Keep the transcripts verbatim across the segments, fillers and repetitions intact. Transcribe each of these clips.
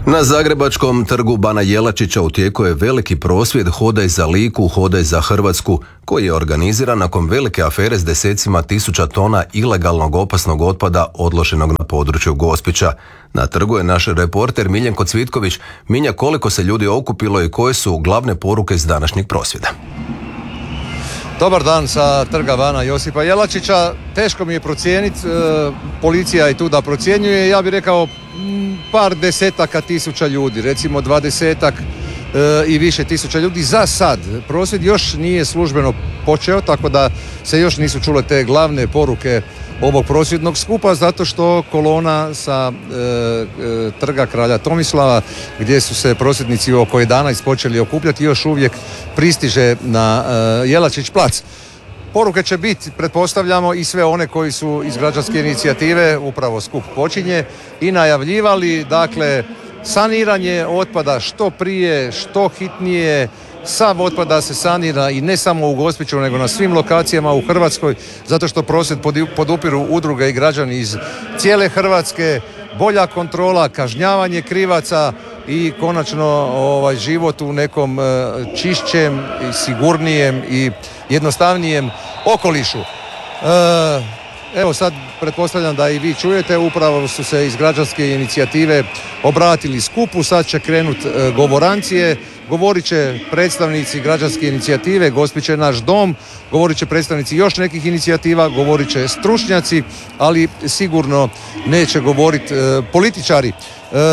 Na zagrebačkom trgu Bana Jelačića u tijeku je veliki prosvjed Hodaj za Liku, Hodaj za Hrvatsku, koji je organiziran nakon velike afere s desecima tisuća tona ilegalnog opasnog otpada odloženog na području Gospića. Na trgu je naš reporter Miljenko Cvitković. Minja, koliko se ljudi okupilo i koje su glavne poruke iz današnjeg prosvjeda? Dobar dan sa trga Bana Josipa Jelačića. Teško mi je procijeniti, e, policija je tu da procjenjuje, ja bih rekao m, par desetaka tisuća ljudi, recimo dvadesetak e, i više tisuća ljudi za sad. Prosvjed još nije službeno počeo, tako da se još nisu čule te glavne poruke ovog prosvjednog skupa, zato što kolona sa e, e, trga Kralja Tomislava, gdje su se prosvjednici oko jedanaest počeli okupljati, još uvijek pristiže na e, Jelačić plac. Poruke će biti, pretpostavljamo, i sve one koji su iz građanske inicijative, upravo skup počinje, i najavljivali, dakle, saniranje otpada što prije, što hitnije. Sav otpad da se sanira i ne samo u Gospiću, nego na svim lokacijama u Hrvatskoj, zato što prosvjed podupiru udruge i građani iz cijele Hrvatske. Bolja kontrola, kažnjavanje krivaca i konačno ovaj život u nekom e, čišćem i sigurnijem i jednostavnijem okolišu. E, Evo sad pretpostavljam da i vi čujete, upravo su se iz građanske inicijative obratili skupu, sad će krenut e, govorancije, govorit će predstavnici građanske inicijative Gospić je naš dom, govorit će predstavnici još nekih inicijativa, govorit će stručnjaci, ali sigurno neće govoriti e, političari. E,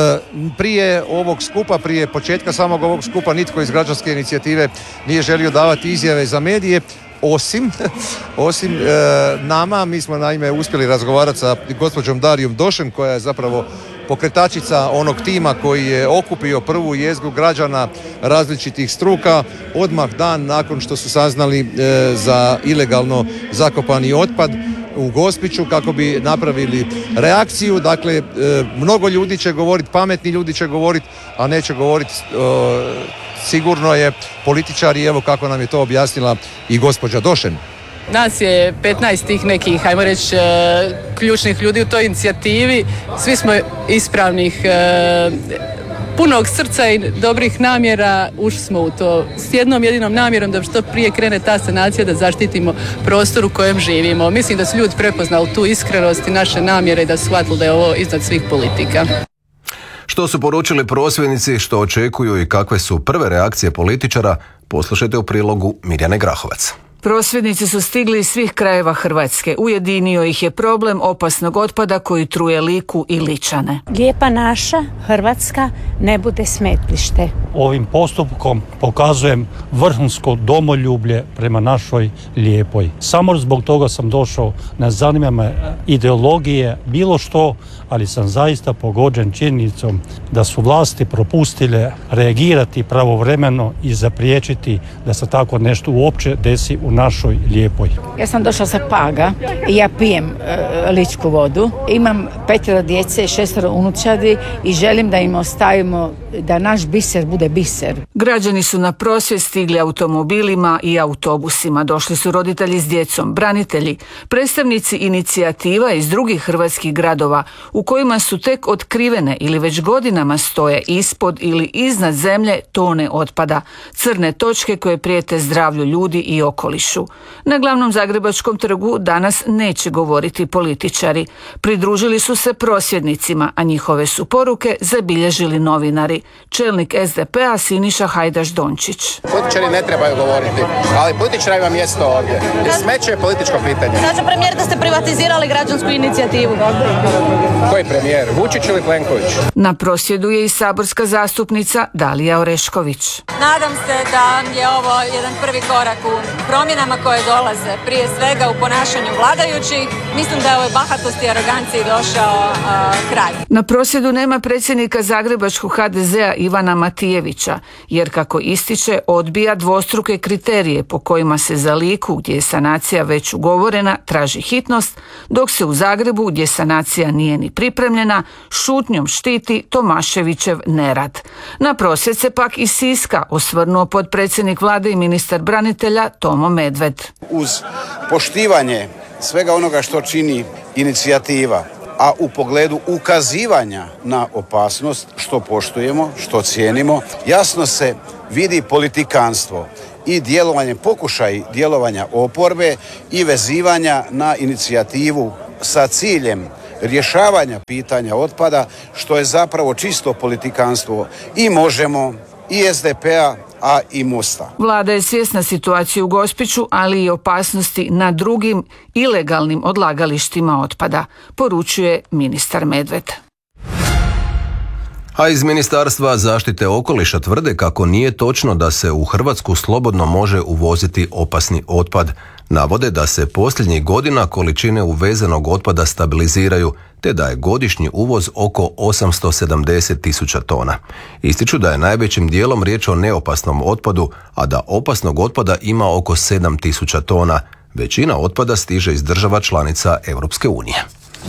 prije ovog skupa, prije početka samog ovog skupa, nitko iz građanske inicijative nije želio davati izjave za medije, Osim, osim e, nama. Mi smo naime uspjeli razgovarati sa gospođom Darijom Došen, koja je zapravo pokretačica onog tima koji je okupio prvu jezgru građana različitih struka odmah dan nakon što su saznali e, za ilegalno zakopani otpad u Gospiću, kako bi napravili reakciju. Dakle, e, mnogo ljudi će govoriti, pametni ljudi će govoriti, a neće govoriti e, sigurno je političari, evo kako nam je to objasnila i gospođa Došen. Nas je petnaest tih nekih, ajmo reći, ključnih ljudi u toj inicijativi. Svi smo ispravnih, punog srca i dobrih namjera. Ušli smo u to s jednom jedinom namjerom da što prije krene ta sanacija, da zaštitimo prostor u kojem živimo. Mislim da su ljudi prepoznali tu iskrenost i naše namjere i da su shvatili da je ovo iznad svih politika. Što su poručili prosvjednici, što očekuju i kakve su prve reakcije političara, poslušajte u prilogu Mirjane Grahovac. Prosvjednici su stigli iz svih krajeva Hrvatske. Ujedinio ih je problem opasnog otpada koji truje Liku i Ličane. Lijepa naša Hrvatska ne bude smetlište. Ovim postupkom pokazujem vrhunsko domoljublje prema našoj Lijepoj. Samo zbog toga sam došao, ne zanima me ideologije, bilo što, ali sam zaista pogođen činjenicom da su vlasti propustile reagirati pravovremeno i zapriječiti da se tako nešto uopće desi u našoj Lijepoj. Ja sam došla sa Paga i ja pijem e, ličku vodu. Imam petero djece, šestero unučadi i želim da im ostavimo da naš biser bude biser. Građani su na prosvjed stigli automobilima i autobusima. Došli su roditelji s djecom, branitelji, predstavnici inicijativa iz drugih hrvatskih gradova u kojima su tek otkrivene ili već godinama stoje ispod ili iznad zemlje tone otpada, crne točke koje prijete zdravlju ljudi i okolišu. Na glavnom zagrebačkom trgu danas neće govoriti političari. Pridružili su se prosvjednicima, a njihove su poruke zabilježili novinari. Čelnik es de pe a Siniša Hajdaš Dončić. Političari ne trebaju govoriti, ali političari ima mjesto ovdje. Jer smeće je političko pitanje. Kaže premijer da ste privatizirali građansku inicijativu. Koji premijer? Vučić ili Plenković? Na prosvjedu je i saborska zastupnica Dalija Orešković. Nadam se da je ovo jedan prvi korak u promjenama koje dolaze, prije svega u ponašanju vladajućih. Mislim da je ovoj bahatosti i aroganciji došao uh, kraj. Na prosvjedu nema predsjednika zagrebačkog ha de zea Ivana Matijevića, jer kako ističe odbija dvostruke kriterije po kojima se za Liku, gdje je sanacija već ugovorena, traži hitnost, dok se u Zagrebu, gdje sanacija nije ni pripremljena, šutnjom štiti Tomaševićev nerad. Na prosvjed se pak iz Siska osvrnuo potpredsjednik vlade i ministar branitelja Tomo Medved. Uz poštivanje svega onoga što čini inicijativa, a u pogledu ukazivanja na opasnost, što poštujemo, što cijenimo, jasno se vidi politikanstvo i djelovanje, pokušaj djelovanja oporbe i vezivanja na inicijativu sa ciljem rješavanja pitanja otpada, što je zapravo čisto politikanstvo i Možemo, i es de pe-a, a i Mosta. Vlada je svjesna situacije u Gospiću, ali i opasnosti na drugim ilegalnim odlagalištima otpada, poručuje ministar Medved. A iz Ministarstva zaštite okoliša tvrde kako nije točno da se u Hrvatsku slobodno može uvoziti opasni otpad. Navode da se posljednjih godina količine uvezenog otpada stabiliziraju, te da je godišnji uvoz oko osamsto sedamdeset tisuća tona. Ističu da je najvećim dijelom riječ o neopasnom otpadu, a da opasnog otpada ima oko sedam tisuća tona. Većina otpada stiže iz država članica Europske unije.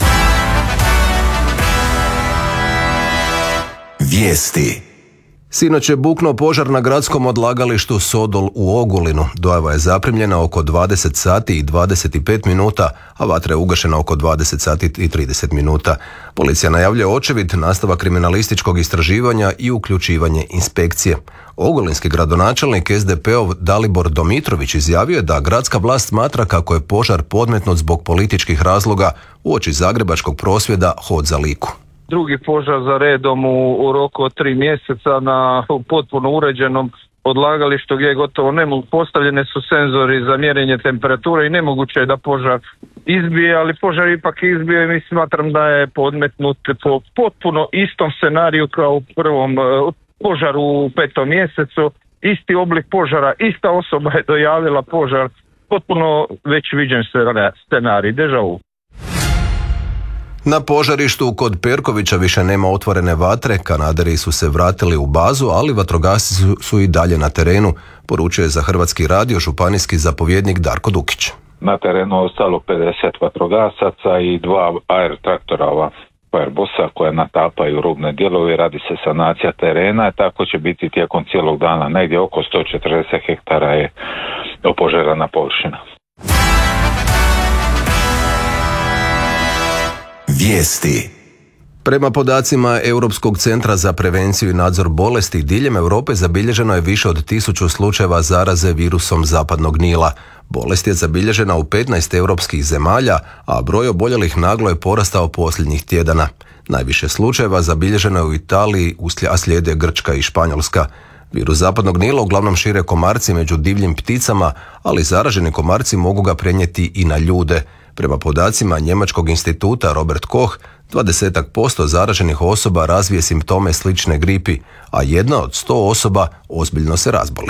Vijesti. Sinoć je buknuo požar na gradskom odlagalištu Sodol u Ogulinu. Dojava je zaprimljena oko dvadeset sati i dvadeset pet minuta, a vatra je ugašena oko dvadeset sati i trideset minuta. Policija najavljuje očevid, nastavak kriminalističkog istraživanja i uključivanje inspekcije. Ogulinski gradonačelnik es de pe-ov Dalibor Domitrović izjavio je da gradska vlast smatra kako je požar podmetnut zbog političkih razloga uoči zagrebačkog prosvjeda Hod za Liku. Drugi požar za redom u, u roku od tri mjeseca na potpuno uređenom odlagalištu gdje je gotovo nemoguće, postavljene su senzori za mjerenje temperature i nemoguće je da požar izbije, ali požar ipak izbio i mi smatram da je podmetnut po potpuno istom scenariju kao u prvom požaru u petom mjesecu. Isti oblik požara, ista osoba je dojavila požar, potpuno već viđen scenarij, deja vu. Na požarištu kod Perkovića više nema otvorene vatre, kanaderi su se vratili u bazu, ali vatrogasci su, su i dalje na terenu, poručuje za Hrvatski radio županijski zapovjednik Darko Dukić. Na terenu ostalo pedeset vatrogasaca i dva aer traktora ova Airbusa koje natapaju rubne dijelove, radi se sanacija terena, tako će biti tijekom cijelog dana, negdje oko sto četrdeset hektara je opožarena površina. Vijesti. Prema podacima Europskog centra za prevenciju i nadzor bolesti, diljem Europe zabilježeno je više od tisuću slučajeva zaraze virusom zapadnog Nila. Bolest je zabilježena u petnaest europskih zemalja, a broj oboljelih naglo je porastao posljednjih tjedana. Najviše slučajeva zabilježeno je u Italiji, a slijede Grčka i Španjolska. Virus zapadnog Nila uglavnom šire komarci među divljim pticama, ali zaraženi komarci mogu ga prenijeti i na ljude. Prema podacima njemačkog instituta Robert Koch, dvadeset posto zaraženih osoba razvije simptome slične gripi, a jedna od sto osoba ozbiljno se razboli.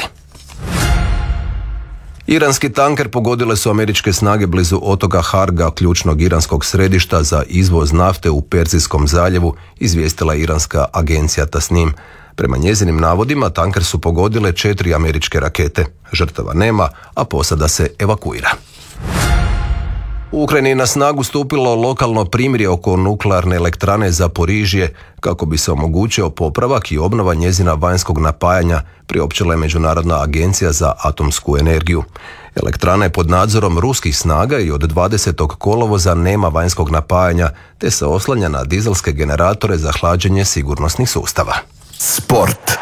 Iranski tanker pogodile su američke snage blizu otoka Harga, ključnog iranskog središta za izvoz nafte u Perzijskom zaljevu, izvijestila iranska agencija Tasnim. Prema njezinim navodima, tanker su pogodile četiri američke rakete. Žrtava nema, a posada se evakuira. U Ukrajini je na snagu stupilo lokalno primirje oko nuklearne elektrane Zaporižje kako bi se omogućio popravak i obnova njezina vanjskog napajanja, priopćila je Međunarodna agencija za atomsku energiju. Elektrana je pod nadzorom ruskih snaga i od dvadesetog kolovoza nema vanjskog napajanja, te se oslanja na dizelske generatore za hlađenje sigurnosnih sustava. Sport.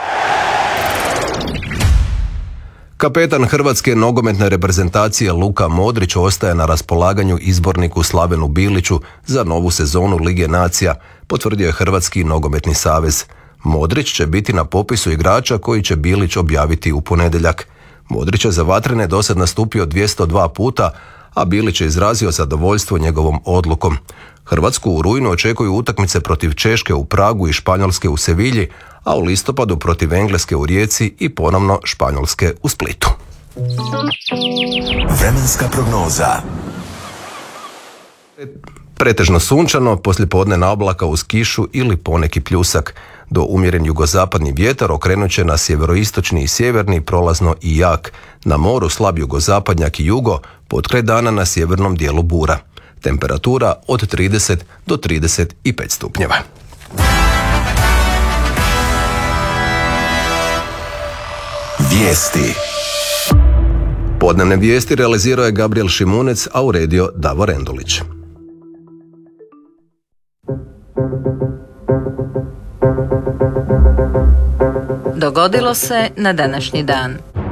Kapetan hrvatske nogometne reprezentacije Luka Modrić ostaje na raspolaganju izborniku Slavenu Biliću za novu sezonu Lige nacija, potvrdio je Hrvatski nogometni savez. Modrić će biti na popisu igrača koji će Bilić objaviti u ponedjeljak. Modrić je za Vatrene dosad nastupio dvjesto dva puta, a Bilić je izrazio zadovoljstvo njegovom odlukom. Hrvatsku u rujnu očekuju utakmice protiv Češke u Pragu i Španjolske u Sevilji, a u listopadu protiv Engleske u Rijeci i ponovno Španjolske u Splitu. Vremenska prognoza. Pretežno sunčano, poslijepodne na oblaka uz kišu ili poneki pljusak. Do umjeren jugozapadni vjetar okrenut će na sjeveroistočni i sjeverni, prolazno i jak. Na moru slab jugozapadnjak i jugo, potkraj dana na sjevernom dijelu bura. Temperatura od trideset do trideset pet stupnjeva. Vijesti. Podnevne vijesti realizirao je Gabriel Šimunec, a uredio Davor Endulić. Dogodilo se na današnji dan.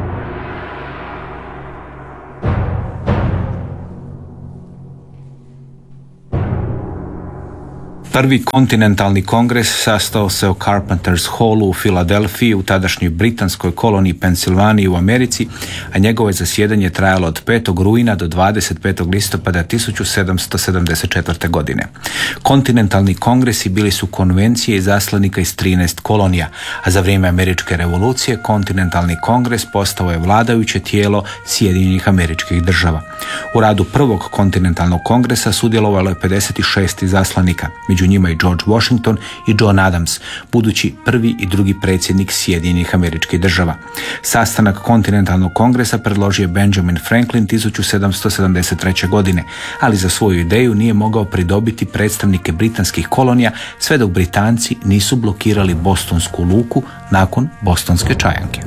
Prvi kontinentalni kongres sastao se u Carpenters Hallu u Filadelfiji u tadašnjoj britanskoj koloniji Pensilvaniji u Americi, a njegovo je zasjedanje trajalo od petog rujna do dvadeset petog listopada tisuću sedamsto sedamdeset četvrte. godine. Kontinentalni kongresi bili su konvencije izaslanika iz trinaest kolonija, a za vrijeme Američke revolucije kontinentalni kongres postao je vladajuće tijelo Sjedinjenih Američkih Država. U radu prvog kontinentalnog kongresa sudjelovalo je pedeset šest izaslanika, među njima i George Washington i John Adams, budući prvi i drugi predsjednik Sjedinjenih Američkih Država. Sastanak kontinentalnog kongresa predložio je Benjamin Franklin tisuću sedamsto sedamdeset treće. godine, ali za svoju ideju nije mogao pridobiti predstavnike britanskih kolonija sve dok Britanci nisu blokirali Bostonsku luku nakon Bostonske čajanke.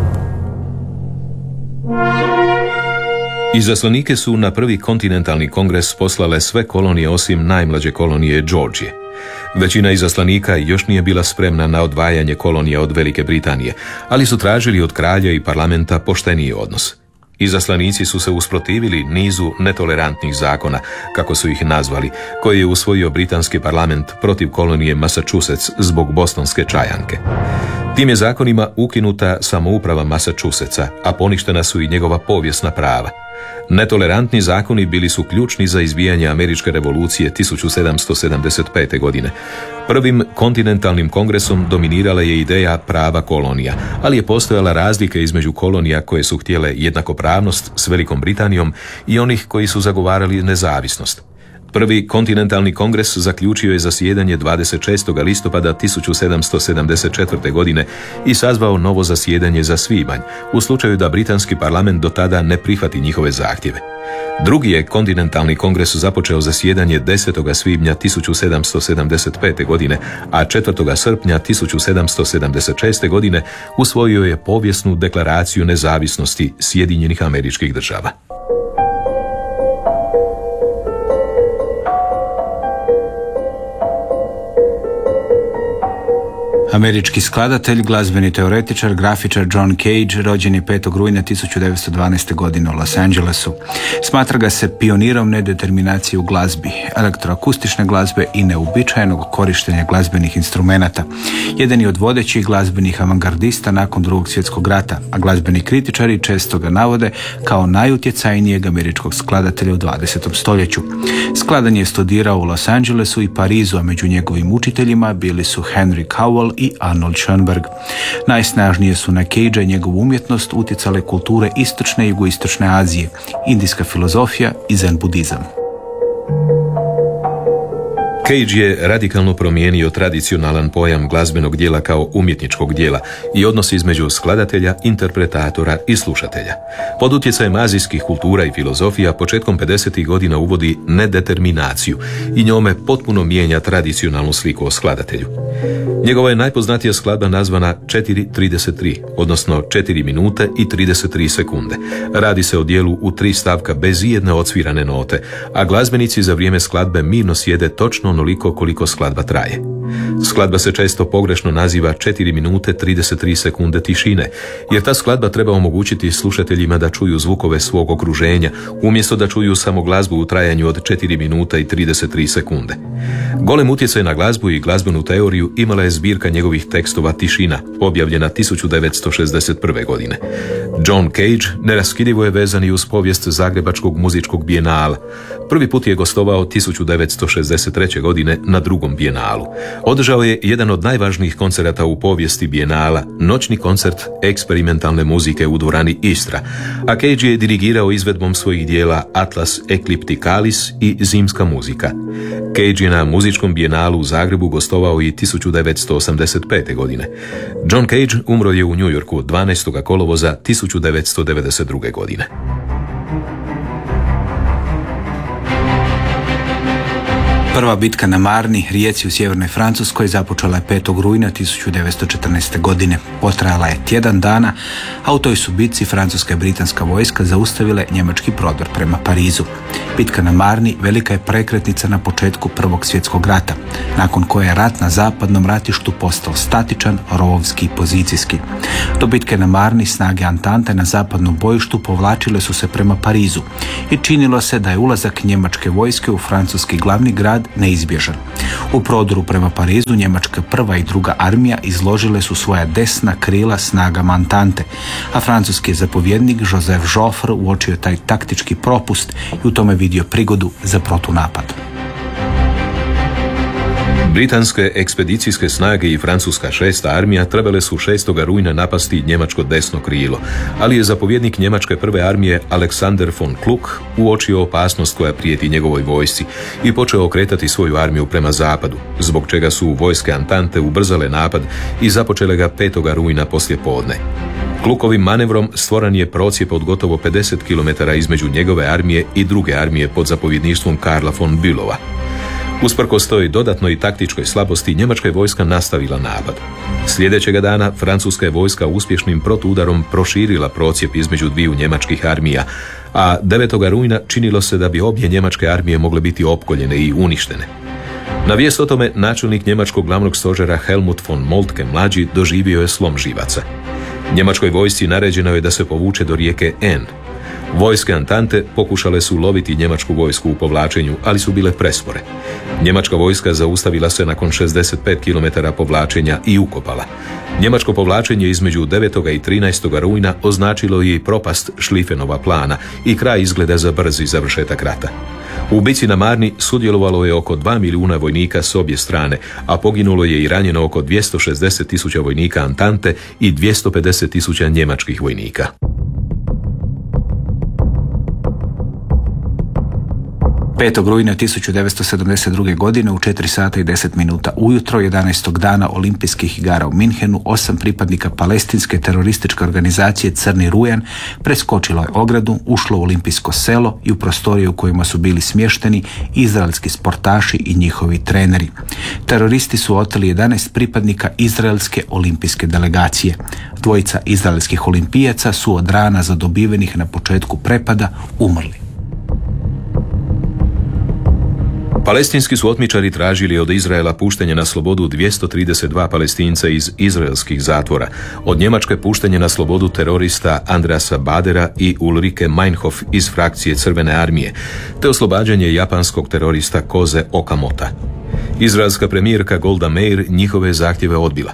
Izaslanike su na prvi kontinentalni kongres poslale sve kolonije osim najmlađe kolonije Georgije. Većina izaslanika još nije bila spremna na odvajanje kolonija od Velike Britanije, ali su tražili od kralja i parlamenta pošteniji odnos. Izaslanici su se usprotivili nizu netolerantnih zakona, kako su ih nazvali, koje je usvojio britanski parlament protiv kolonije Massachusetts zbog Bostonske čajanke. Tim je zakonima ukinuta samouprava Massachusettsa, a poništena su i njegova povijesna prava. Netolerantni zakoni bili su ključni za izbijanje Američke revolucije tisuću sedamsto sedamdeset pete. godine. Prvim kontinentalnim kongresom dominirala je ideja prava kolonija, ali je postojala razlika između kolonija koje su htjele jednakopravnost s Velikom Britanijom i onih koji su zagovarali nezavisnost. Prvi kontinentalni kongres zaključio je zasjedanje dvadeset šestog listopada tisuću sedamsto sedamdeset četvrte. godine i sazvao novo zasjedanje za svibanj, u slučaju da britanski parlament do tada ne prihvati njihove zahtjeve. Drugi je kontinentalni kongres započeo zasjedanje desetog svibnja tisuću sedamsto sedamdeset pete. godine, a četvrtog srpnja tisuću sedamsto sedamdeset šeste. godine usvojio je povijesnu deklaraciju nezavisnosti Sjedinjenih Američkih Država. Američki skladatelj, glazbeni teoretičar, grafičar John Cage rođen je petog rujna tisuću devetsto dvanaeste. godine u Los Angelesu. Smatra ga se pionirom nedeterminacije u glazbi, elektroakustične glazbe i neuobičajenog korištenja glazbenih instrumenata. Jedan je od vodećih glazbenih avangardista nakon Drugog svjetskog rata, a glazbeni kritičari često ga navode kao najutjecajnijeg američkog skladatelja u dvadesetom stoljeću. Skladanje je studirao u Los Angelesu i Parizu, a među njegovim učiteljima bili su Henry Cowell i Arnold Schoenberg. Najsnažnije su na Cagea i njegovu umjetnost utjecale kulture istočne i jugoistočne Azije, indijska filozofija i zen budizam. Cage je radikalno promijenio tradicionalan pojam glazbenog dijela kao umjetničkog dijela i odnos između skladatelja, interpretatora i slušatelja. Pod utjecajem azijskih kultura i filozofija početkom pedesetih godina uvodi nedeterminaciju i njome potpuno mijenja tradicionalnu sliku o skladatelju. Njegova je najpoznatija skladba nazvana četiri trideset tri, odnosno četiri minute i trideset tri sekunde. Radi se o dijelu u tri stavka bez ijedne odsvirane note, a glazbenici za vrijeme skladbe mirno sjede točno onoliko koliko skladba traje. Skladba se često pogrešno naziva četiri minute trideset tri sekunde tišine, jer ta skladba treba omogućiti slušateljima da čuju zvukove svog okruženja, umjesto da čuju samo glazbu u trajanju od četiri minuta i trideset tri sekunde. Golem utjecaj na glazbu i glazbenu teoriju imala je zbirka njegovih tekstova Tišina, objavljena tisuću devetsto šezdeset prve. godine. John Cage neraskidivo je vezan i uz povijest Zagrebačkog muzičkog bijenala. Prvi put je gostovao tisuću devetsto šezdeset treće. godine na drugom bijenalu. Održao je jedan od najvažnijih koncerata u povijesti bijenala, noćni koncert eksperimentalne muzike u dvorani Istra, a Cage je dirigirao izvedbom svojih dijela Atlas Eclipticalis i Zimska muzika. Cage je na muzičkom bijenalu u Zagrebu gostovao i tisuću devetsto osamdeset pete. godine. John Cage umro je u New Yorku dvanaestog kolovoza tisuću devetsto devedeset druge. godine. Prva bitka na Marni, rijeci u sjevernoj Francuskoj, započela je petog rujna tisuću devetsto četrnaeste. godine. Potrajala je tjedan dana, a u toj su bitci francuska i britanska vojska zaustavile njemački prodor prema Parizu. Bitka na Marni velika je prekretnica na početku Prvog svjetskog rata, nakon koje je rat na zapadnom ratištu postao statičan, rovovski i pozicijski. Do bitke na Marni snage Antante na zapadnom bojištu povlačile su se prema Parizu i činilo se da je ulazak njemačke vojske u francuski glavni grad neizbježan. U prodoru prema Parizu njemačka prva i druga armija izložile su svoja desna krila snagama Antante, a francuski zapovjednik Joseph Joffre uočio taj taktički propust i u tome vidio prigodu za protunapad. Britanske ekspedicijske snage i francuska šesta armija trebale su šestog rujna napasti njemačko desno krilo, ali je zapovjednik njemačke prve armije Alexander von Kluck uočio opasnost koja prijeti njegovoj vojsci i počeo okretati svoju armiju prema zapadu, zbog čega su vojske Antante ubrzale napad i započele ga petog rujna poslije podne. Klukovim manevrom stvoren je procijep od gotovo pedeset kilometara između njegove armije i druge armije pod zapovjedništvom Karla von Bülova. Usprkos toj dodatnoj taktičkoj slabosti, njemačka je vojska nastavila napad. Sljedećega dana francuska je vojska uspješnim protuudarom proširila procijep između dviju njemačkih armija, a devetog rujna činilo se da bi obje njemačke armije mogle biti opkoljene i uništene. Na vijest o tome načelnik njemačkog glavnog stožera Helmut von Moltke mlađi doživio je slom živaca. Njemačkoj vojsci naređeno je da se povuče do rijeke En. Vojske Antante pokušale su loviti njemačku vojsku u povlačenju, ali su bile prespore. Njemačka vojska zaustavila se nakon šezdeset pet kilometara povlačenja i ukopala. Njemačko povlačenje između devetog i trinaestog rujna označilo je i propast Šlifenova plana i kraj izgleda za brzi završetak rata. U bici na Marni sudjelovalo je oko dva milijuna vojnika s obje strane, a poginulo je i ranjeno oko dvjesto šezdeset tisuća vojnika Antante i dvjesto pedeset tisuća njemačkih vojnika. petog rujna tisuću devetsto sedamdeset druge. godine u četiri sata i deset minuta ujutro jedanaestog dana olimpijskih igara u Minhenu osam pripadnika palestinske terorističke organizacije Crni rujan preskočilo je ogradu, ušlo u olimpijsko selo i u prostorije u kojima su bili smješteni izraelski sportaši i njihovi treneri. Teroristi su oteli jedanaest pripadnika izraelske olimpijske delegacije. Dvojica izraelskih olimpijaca su od rana zadobivenih na početku prepada umrli. Palestinski su otmičari tražili od Izraela puštenje na slobodu dvjesto trideset dva Palestinca iz izraelskih zatvora, od Njemačke puštenje na slobodu terorista Andreasa Badera i Ulrike Meinhof iz frakcije Crvene armije, te oslobađanje japanskog terorista Koze Okamota. Izraelska premijerka Golda Meir njihove zahtjeve odbila.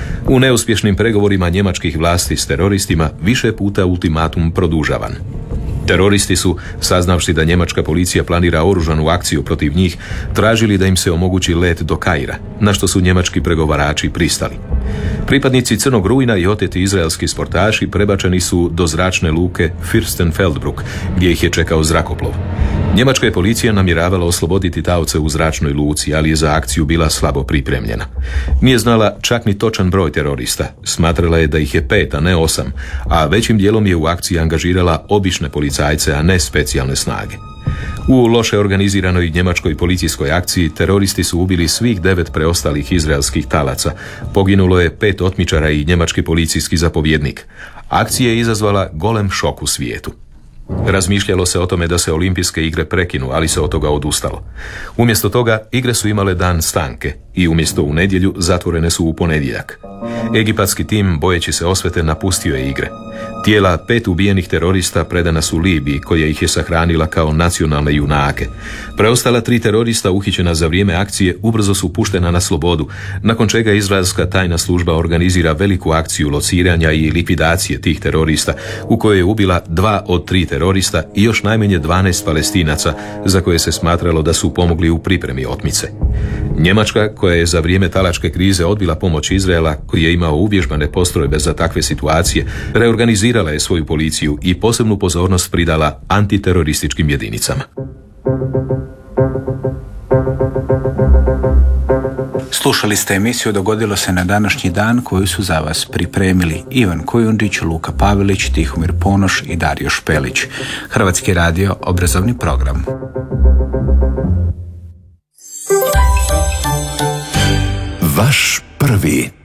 U neuspješnim pregovorima njemačkih vlasti s teroristima više puta ultimatum produžavan. Teroristi su, saznavši da njemačka policija planira oružanu akciju protiv njih, tražili da im se omogući let do Kaira, na što su njemački pregovarači pristali. Pripadnici Crnog rujna i oteti izraelski sportaši prebačeni su do zračne luke Fürstenfeldbruck, gdje ih je čekao zrakoplov. Njemačka je policija namjeravala osloboditi taoce u zračnoj luci, ali je za akciju bila slabo pripremljena. Nije znala čak ni točan broj terorista, smatrala je da ih je pet, a ne osam, a većim dijelom je u akciji angažirala obične policajce, a ne specijalne snage. U loše organiziranoj njemačkoj policijskoj akciji teroristi su ubili svih devet preostalih izraelskih talaca. Poginulo je pet otmičara i njemački policijski zapovjednik. Akcija je izazvala golem šok u svijetu. Razmišljalo se o tome da se olimpijske igre prekinu, ali se od toga odustalo. Umjesto toga, igre su imale dan stanke i umjesto u nedjelju zatvorene su u ponedjeljak. Egipatski tim, bojeći se osvete, napustio je igre. Tijela pet ubijenih terorista predana su Libiji, koja ih je sahranila kao nacionalne junake. Preostala tri terorista uhićena za vrijeme akcije ubrzo su puštena na slobodu, nakon čega izraelska tajna služba organizira veliku akciju lociranja i likvidacije tih terorista, u kojoj je ubila dva od tri terorista i još najmanje dvanaest Palestinaca, za koje se smatralo da su pomogli u pripremi otmice. Njemačka, koja je za vrijeme talačke krize odbila pomoć Izraela, koji je imao uvježbane postrojbe za takve situacije, reorganizirala je svoju policiju i posebnu pozornost pridala antiterorističkim jedinicama. Slušali ste emisiju Dogodilo se na današnji dan, koju su za vas pripremili Ivan Kujundžić, Luka Pavelić, Tihomir Ponoš i Dario Špelić. Hrvatski radio, obrazovni program. Vaš prvi.